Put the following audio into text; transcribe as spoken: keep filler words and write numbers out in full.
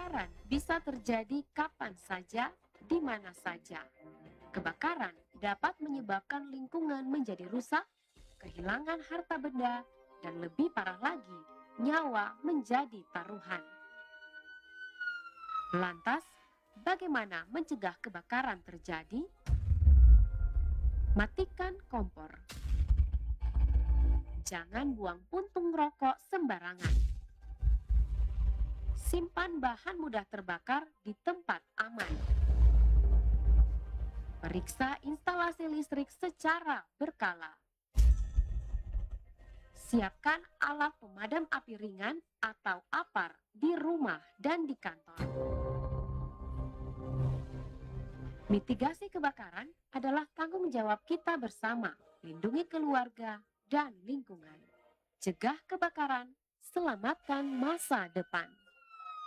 Kebakaran bisa terjadi kapan saja, di mana saja. Kebakaran dapat menyebabkan lingkungan menjadi rusak, kehilangan harta benda, dan lebih parah lagi, nyawa menjadi taruhan. Lantas, bagaimana mencegah kebakaran terjadi? Matikan kompor. Jangan buang puntung rokok sembarangan. Simpan bahan mudah terbakar di tempat aman. Periksa instalasi listrik secara berkala. Siapkan alat pemadam api ringan atau apar di rumah dan di kantor. Mitigasi kebakaran adalah tanggung jawab kita bersama, lindungi keluarga dan lingkungan. Cegah kebakaran, selamatkan masa depan.